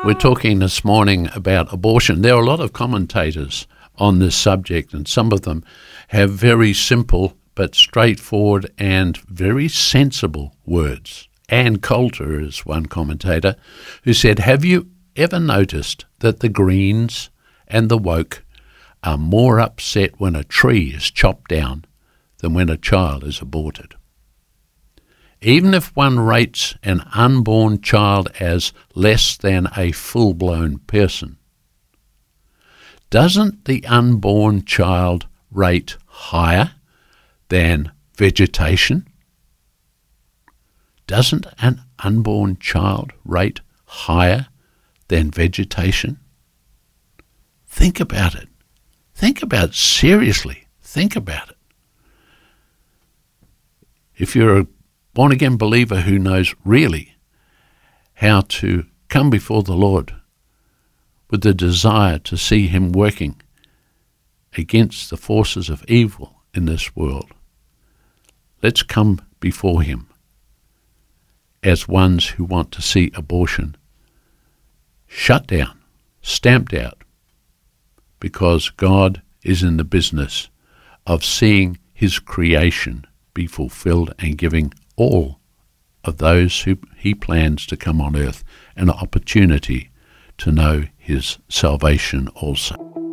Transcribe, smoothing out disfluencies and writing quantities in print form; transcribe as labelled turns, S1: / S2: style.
S1: We're talking this morning about abortion. There are a lot of commentators on this subject, and some of them have very simple but straightforward and very sensible words. Ann Coulter is one commentator who said, "Have you ever noticed that the Greens and the woke are more upset when a tree is chopped down than when a child is aborted? Even if one rates an unborn child as less than a full-blown person, doesn't the unborn child rate higher than vegetation? Doesn't an unborn child rate higher than vegetation?" Think about it. Think about it seriously. Think about it. If you're a born-again believer who knows really how to come before the Lord with the desire to see him working against the forces of evil in this world, let's come before him as ones who want to see abortion shut down, stamped out, because God is in the business of seeing his creation be fulfilled and giving all of those who he plans to come on earth an opportunity to know his salvation also.